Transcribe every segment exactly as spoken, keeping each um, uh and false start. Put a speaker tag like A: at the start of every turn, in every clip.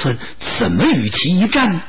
A: 分，怎么与其一战呢？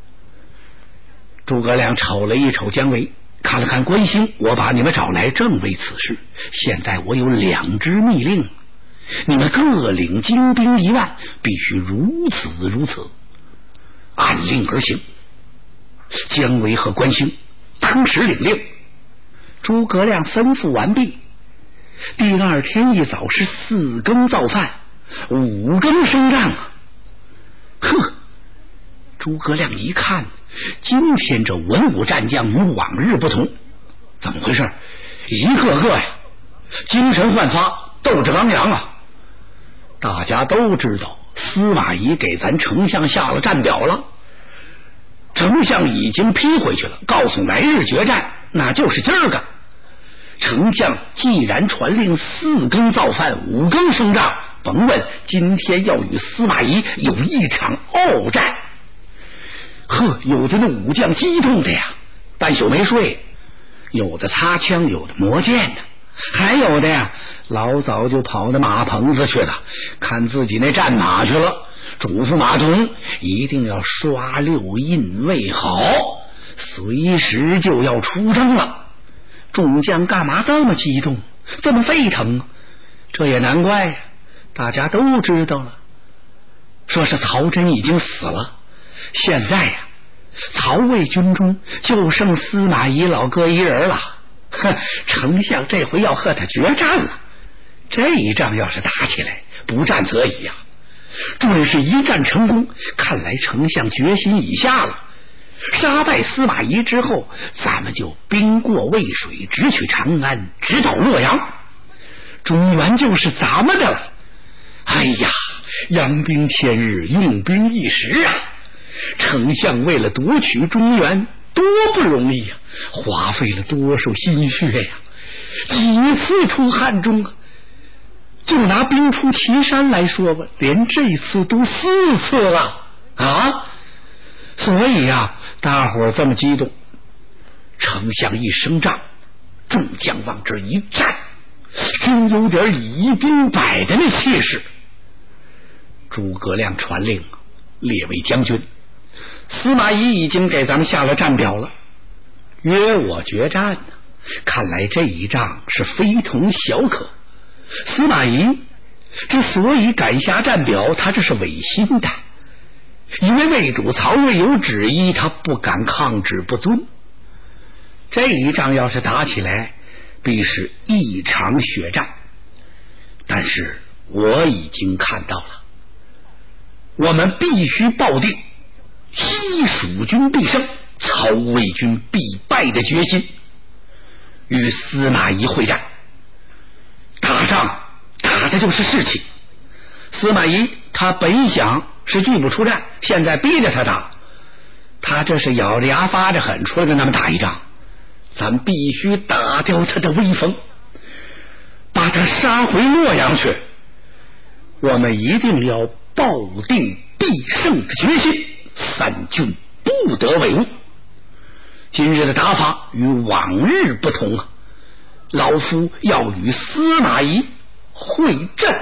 A: 诸葛亮瞅了一瞅姜维，看了看关兴，我把你们找来正为此事。现在我有两支密令，你们各领精兵一万，必须如此如此，按令而行。姜维和关兴当时领令，诸葛亮吩咐完毕。第二天一早是四更造饭，五更升帐啊！呵，诸葛亮一看，今天这文武战将与往日不同，怎么回事？一个个呀，精神焕发，斗志昂扬啊！大家都知道，司马懿给咱丞相下了战表了，丞相已经批回去了，告诉来日决战，那就是今儿个。丞相既然传令四更造饭，五更升帐，甭问，今天要与司马懿有一场鏖战。呵，有的那武将激动的呀，半宿没睡，有的擦枪，有的磨剑呢，还有的呀，老早就跑到马棚子去了，看自己那战马去了，嘱咐马童一定要刷六印喂好，随时就要出征了。众将干嘛这么激动，这么沸腾？这也难怪，大家都知道了，说是曹真已经死了，现在呀，曹魏军中就剩司马懿老哥一人了。哼，丞相这回要和他决战了。这一仗要是打起来，不战则已呀、啊，准是一战成功。看来丞相决心已下了。杀败司马懿之后，咱们就兵过渭水，直取长安，直捣洛阳，中原就是咱们的了。哎呀，扬兵千日，用兵一时啊！丞相为了夺取中原，多不容易啊，花费了多少心血呀、啊！几次出汉中啊！就拿兵出祁山来说吧，连这次都四次了啊！所以呀、啊，大伙儿这么激动。丞相一升帐，众将往这一站，真有点以兵百的那气势。诸葛亮传令，列位将军，司马懿已经给咱们下了战表了，约我决战呢。看来这一仗是非同小可。司马懿之所以敢下战表，他这是违心的。因为魏主曹魏有旨意，他不敢抗旨不遵。这一仗要是打起来，必是一场血战。但是我已经看到了，我们必须抱定西蜀军必胜，曹魏军必败的决心，与司马懿会战。打仗打的就是士气。司马懿他本想是拒不出战，现在逼着他打，他这是咬着牙发着狠，出来跟咱们打一仗。咱必须打掉他的威风，把他杀回洛阳去。我们一定要抱定必胜的决心，三军不得违误。今日的打法与往日不同啊，老夫要与司马懿会阵。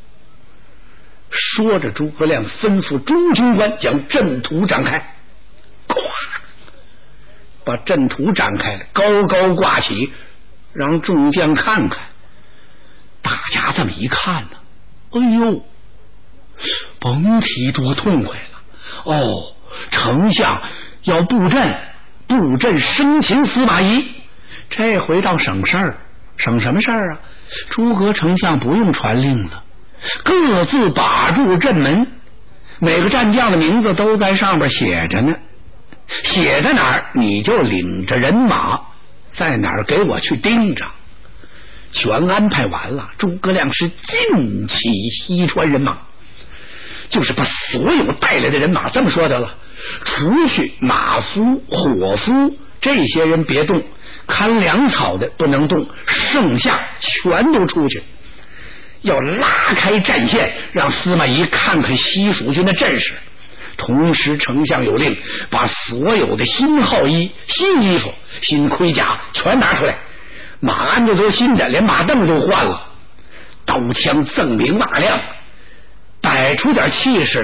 A: 说着，诸葛亮吩咐中军官将阵图展开，咵，把阵图展开了，高高挂起，让众将看看。大家这么一看呢，哎呦，甭提多痛快了！哦，丞相要布阵，布阵生擒司马懿，这回倒省事儿。省什么事儿啊？诸葛丞相不用传令了，各自把住阵门，每个战将的名字都在上边写着呢，写在哪儿你就领着人马在哪儿给我去盯着。全安排完了，诸葛亮是尽起西川人马，就是把所有带来的人马，这么说得了，除去马夫伙夫这些人别动，看粮草的不能动，剩下全都出去，要拉开战线，让司马懿看看西蜀军的阵势。同时丞相有令，把所有的新号衣、新衣服、新盔甲全拿出来，马鞍子都新的，连马凳都换了，刀枪锃明瓦亮，摆出点气势来，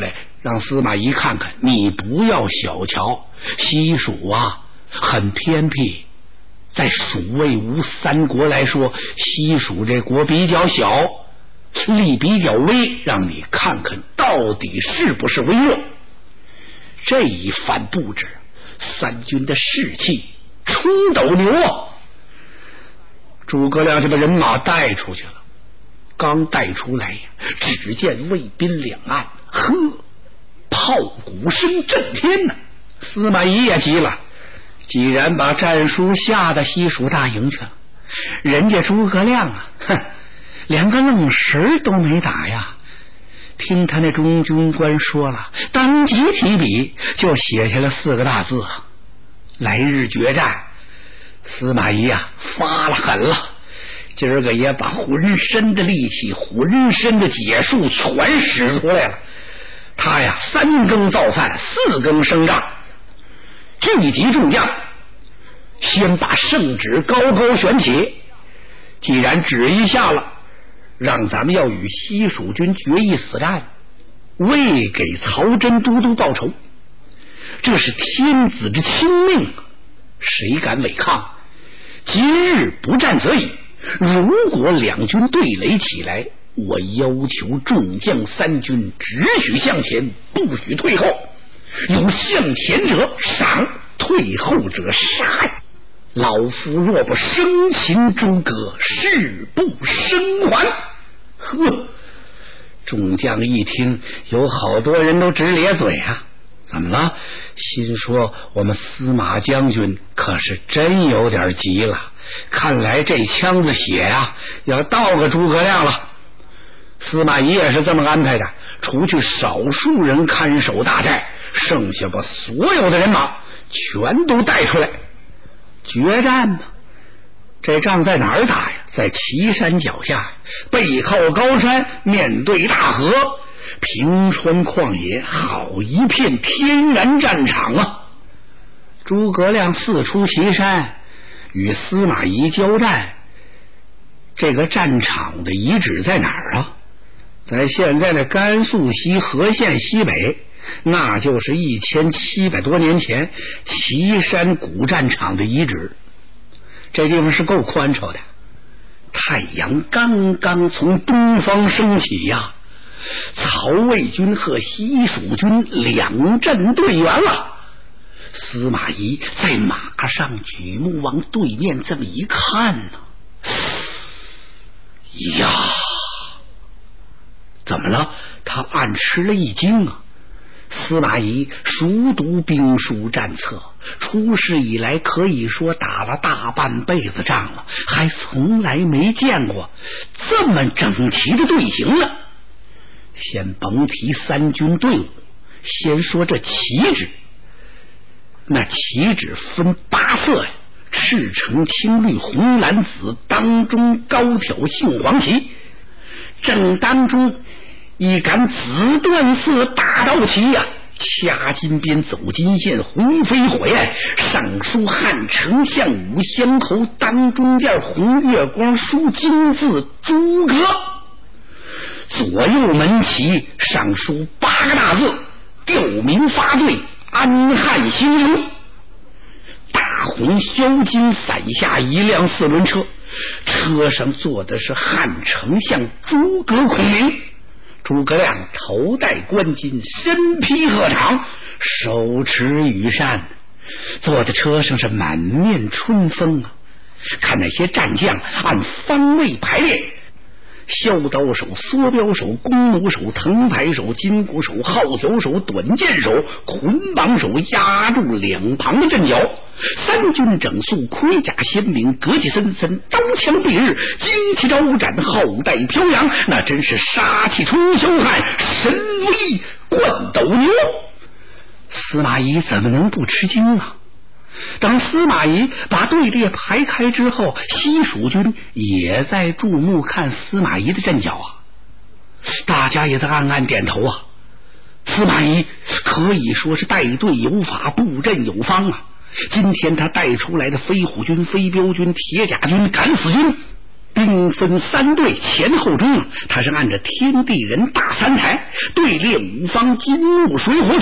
A: 让司马懿看看，你不要小瞧西蜀啊，很偏僻。在蜀魏吴三国来说，西蜀这国比较小，力比较微，让你看看到底是不是微弱。这一番布置，三军的士气冲斗牛啊！诸葛亮就把人马带出去了。刚带出来呀，只见魏兵两岸，呵，炮鼓声震天呐！司马懿也急了，既然把战书下到西蜀大营去了，人家诸葛亮啊，哼，连个愣神都没打呀。听他那中军官说了，当即提笔就写下了四个大字：来日决战。司马懿啊，发了狠了，今儿个也把浑身的力气、浑身的解数全使出来了。他呀，三更造饭，四更升帐，聚集众将，先把圣旨高高悬起。既然旨意下了，让咱们要与西蜀军决一死战，为给曹真都督报仇，这是天子之亲命，谁敢违抗？今日不战则已，如果两军对垒起来，我要求众将三军只许向前，不许退后，有向前者赏，退后者杀。老夫若不生擒诸葛，誓不生还。呵，众将一听，有好多人都直咧嘴啊。怎么了？心说我们司马将军可是真有点急了，看来这枪子血啊要到个诸葛亮了。司马懿也是这么安排的，除去少数人看守大寨，剩下把所有的人马全都带出来。决战吧，这仗在哪儿打呀？在岐山脚下，背靠高山，面对大河，平川旷野，好一片天然战场啊！诸葛亮四出岐山，与司马懿交战。这个战场的遗址在哪儿啊？在现在的甘肃西和县西北，那就是一千七百多年前岐山古战场的遗址。这地方是够宽敞的，太阳刚刚从东方升起呀，曹魏军和西蜀军两阵对圆了。司马懿在马上举目往对面这么一看呢，呀，怎么了？他暗吃了一惊啊！司马懿熟读兵书战策，出世以来可以说打了大半辈子仗了，还从来没见过这么整齐的队形呢。先甭提三军队伍，先说这旗帜。那旗帜分八色呀，赤橙青绿红蓝紫，当中高挑杏黄旗，正当中一杆紫缎色大刀旗呀、啊，掐金边走金线，红飞火焰，上书汉丞相武乡侯，当中间红月光书金字诸葛，左右门旗上书八个大字：吊民发罪，安汉兴荣。大红镶金伞下一辆四轮车，车上坐的是汉丞相诸葛孔明。诸葛亮头戴冠巾，身披鹤氅，手持羽扇，坐在车上是满面春风啊！看那些战将按方位排列，削刀手、缩镖手、弓弩手、藤牌手、金箍手、号角手、短剑手、捆绑手压住两旁的阵脚，三军整肃，盔甲鲜明，格气森森，刀枪蔽日，旌旗招展，后代飘扬，那真是杀气冲霄汉，神威冠斗牛。司马懿怎么能不吃惊啊？当司马懿把队列排开之后，西蜀军也在注目看司马懿的阵脚啊，大家也在暗暗点头啊。司马懿可以说是带队有法，布阵有方啊。今天他带出来的飞虎军、飞镖军、铁甲军、敢死军， 兵分三队，前后中，他是按着天地人大三才队列五方金木水火土。